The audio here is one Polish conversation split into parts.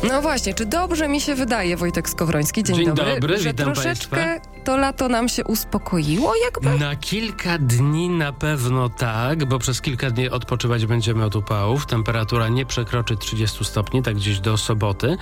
No właśnie, czy dobrze mi się wydaje, Wojtek Skowroński, dzień dobry, że witam troszeczkę Państwa. to lato nam się uspokoiło jakby? Na kilka dni na pewno tak, bo przez kilka dni odpoczywać będziemy od upałów. Temperatura nie przekroczy 30 stopni, tak gdzieś do soboty.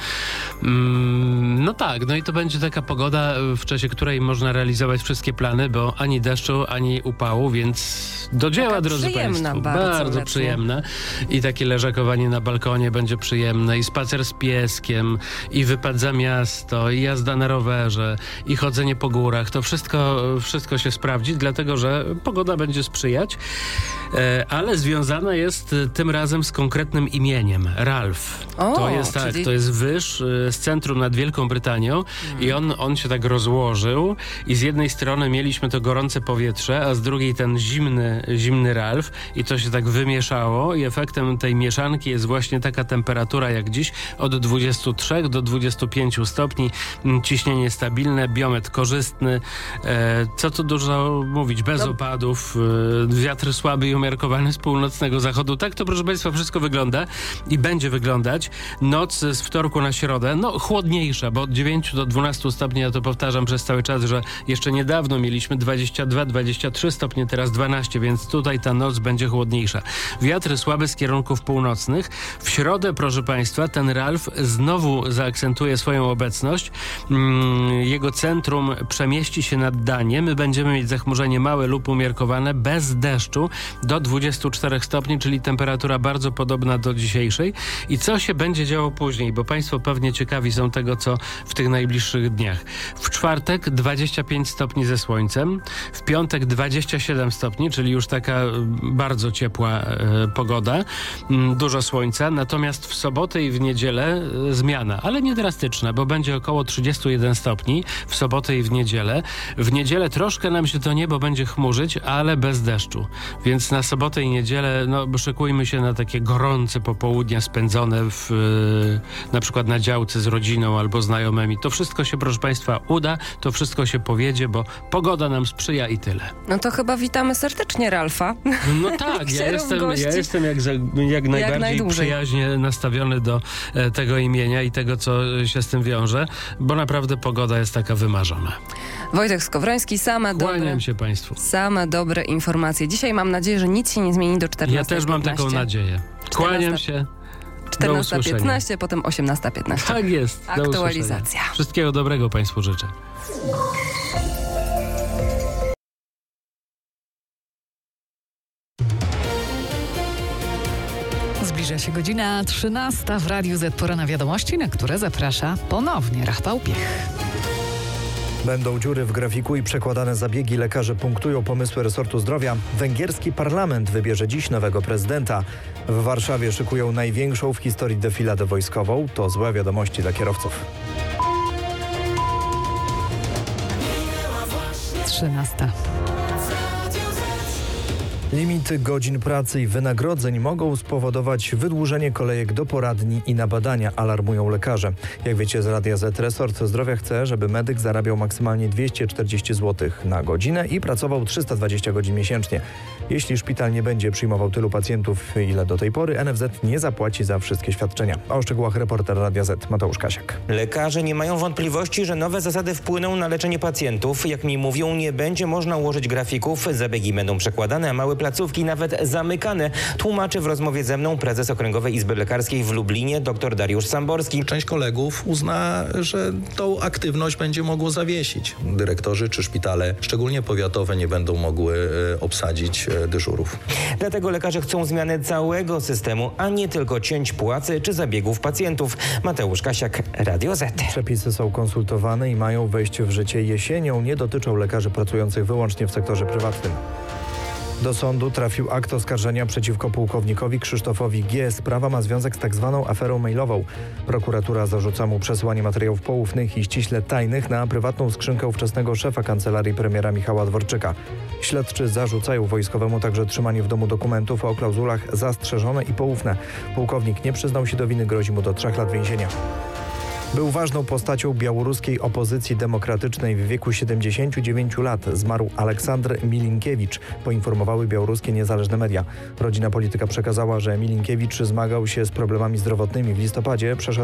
No tak, no i to będzie taka pogoda, w czasie której można realizować wszystkie plany, bo ani deszczu, ani upału, więc do dzieła, Taka drodzy przyjemna Państwo. bardzo letnia. Przyjemne. I takie leżakowanie na balkonie będzie przyjemne, i spacer z pieskiem, i wypad za miasto, i jazda na rowerze, i chodzenie po górach. To wszystko się sprawdzi, dlatego że pogoda będzie sprzyjać, ale związana jest tym razem z konkretnym imieniem. Ralf. To jest tak, to jest wyż z centrum nad Wielką Brytanią i on się tak rozłożył i z jednej strony mieliśmy to gorące powietrze, a z drugiej ten zimny Ralf i to się tak wymieszało i efektem tej mieszanki jest właśnie taka temperatura jak dziś, od 23 do 25 stopni, ciśnienie stabilne, biometr korzystny, co tu dużo mówić, bez opadów, wiatr słaby i umiarkowany z północnego zachodu. Tak to, proszę Państwa, wszystko wygląda i będzie wyglądać. Noc z wtorku na środę, chłodniejsza, bo od 9 do 12 stopni, ja to powtarzam przez cały czas, że jeszcze niedawno mieliśmy 22-23 stopnie, teraz 12, więc tutaj ta noc będzie chłodniejsza. Wiatr słaby z kierunków północnych. W środę, proszę Państwa, ten Ralf znowu zaakcentuje swoją obecność. Jego centrum przemieści się nad Danię. My będziemy mieć zachmurzenie małe lub umiarkowane, bez deszczu, do 24 stopni, czyli temperatura bardzo podobna do dzisiejszej. I co się będzie działo później, bo Państwo pewnie ciekawi są tego, co w tych najbliższych dniach. W czwartek 25 stopni ze słońcem, w piątek 27 stopni, czyli już taka bardzo ciepła pogoda, dużo słońca, natomiast w sobotę i w niedzielę zmiana, ale nie drastyczna, bo będzie około 31 stopni w sobotę i w niedzielę. W niedzielę troszkę nam się to niebo będzie chmurzyć, ale bez deszczu, więc na sobotę i niedzielę szykujmy się na takie gorące popołudnia spędzone na przykład na działce z rodziną albo znajomymi. To wszystko się, proszę Państwa, uda, to wszystko się powiedzie, bo pogoda nam sprzyja i tyle. No to chyba witamy serdecznie Ralfa. No tak, ja jestem jak najbardziej przyjaźnie nastawiony do tego imienia i tego, co się z tym wiąże, bo naprawdę pogoda jest taka wymarzona. Wojtek Skowroński, Kłaniam się Państwu. Same dobre informacje. Dzisiaj mam nadzieję, że nic się nie zmieni do 14:15. Ja też mam taką nadzieję. Kłaniam się. 14:15, potem 18:15. Tak jest. Aktualizacja. Wszystkiego dobrego Państwu życzę. Zbliża się godzina 13 w Radiu Z. Pora na wiadomości, na które zaprasza ponownie Rafał Piech. Będą dziury w grafiku i przekładane zabiegi. Lekarze punktują pomysły resortu zdrowia. Węgierski parlament wybierze dziś nowego prezydenta. W Warszawie szykują największą w historii defiladę wojskową. To złe wiadomości dla kierowców. 13. Limity godzin pracy i wynagrodzeń mogą spowodować wydłużenie kolejek do poradni i na badania, alarmują lekarze. Jak wiecie z Radia Z, resort zdrowia chce, żeby medyk zarabiał maksymalnie 240 zł na godzinę i pracował 320 godzin miesięcznie. Jeśli szpital nie będzie przyjmował tylu pacjentów, ile do tej pory, NFZ nie zapłaci za wszystkie świadczenia. A o szczegółach reporter Radia Z Mateusz Kasiak. Lekarze nie mają wątpliwości, że nowe zasady wpłyną na leczenie pacjentów. Jak mi mówią, nie będzie można ułożyć grafików, zabiegi będą przekładane, a małe placówki nawet zamykane, tłumaczy w rozmowie ze mną prezes Okręgowej Izby Lekarskiej w Lublinie dr Dariusz Samborski. Część kolegów uzna, że tą aktywność będzie mogło zawiesić. Dyrektorzy czy szpitale, szczególnie powiatowe, nie będą mogły obsadzić dyżurów. Dlatego lekarze chcą zmiany całego systemu, a nie tylko cięć płacy czy zabiegów pacjentów. Mateusz Kasiak, Radio Z. Przepisy są konsultowane i mają wejść w życie jesienią. Nie dotyczą lekarzy pracujących wyłącznie w sektorze prywatnym. Do sądu trafił akt oskarżenia przeciwko pułkownikowi Krzysztofowi G. Sprawa ma związek z tak zwaną aferą mailową. Prokuratura zarzuca mu przesyłanie materiałów poufnych i ściśle tajnych na prywatną skrzynkę ówczesnego szefa kancelarii premiera Michała Dworczyka. Śledczy zarzucają wojskowemu także trzymanie w domu dokumentów o klauzulach zastrzeżone i poufne. Pułkownik nie przyznał się do winy, grozi mu do 3 lat więzienia. Był ważną postacią białoruskiej opozycji demokratycznej. W wieku 79 lat zmarł Aleksandr Milinkiewicz, poinformowały białoruskie niezależne media. Rodzina polityka przekazała, że Milinkiewicz zmagał się z problemami zdrowotnymi. W listopadzie przeszedł